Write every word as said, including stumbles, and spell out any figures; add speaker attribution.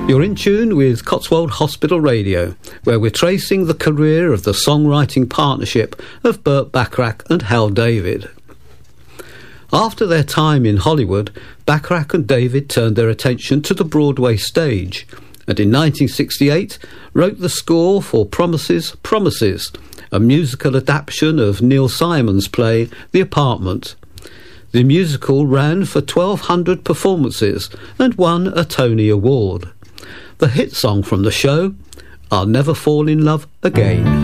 Speaker 1: You're in tune with Cotswold Hospital Radio, where we're tracing the career of the songwriting partnership of Burt Bacharach and Hal David. After their time in Hollywood, Bacharach and David turned their attention to the Broadway stage, and in nineteen sixty-eight wrote the score for Promises, Promises, a musical adaptation of Neil Simon's play The Apartment. The musical ran for twelve hundred performances and won a Tony Award. The hit song from the show, I'll Never Fall in Love Again.